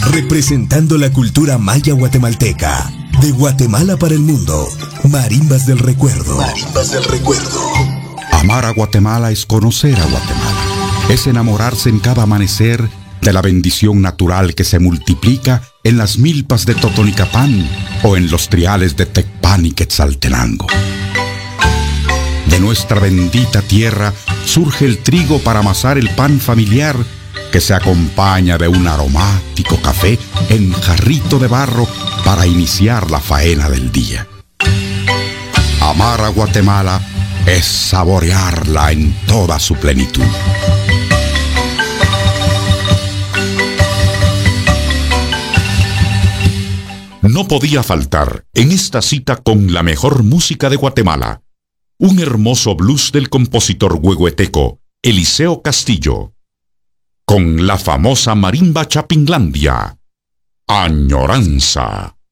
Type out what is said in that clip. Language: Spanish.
Representando la cultura maya guatemalteca. De Guatemala para el mundo. Marimbas del Recuerdo. Marimbas del Recuerdo. Amar a Guatemala es conocer a Guatemala. Es enamorarse en cada amanecer de la bendición natural que se multiplica en las milpas de Totonicapán o en los triales de Tecpan y Quetzaltenango. De nuestra bendita tierra surge el trigo para amasar el pan familiar que se acompaña de un aromático café en jarrito de barro para iniciar la faena del día. Amar a Guatemala es saborearla en toda su plenitud. No podía faltar en esta cita con la mejor música de Guatemala un hermoso blues del compositor huehueteco Eliseo Castillo, con la famosa marimba Chapinlandia, Añoranza.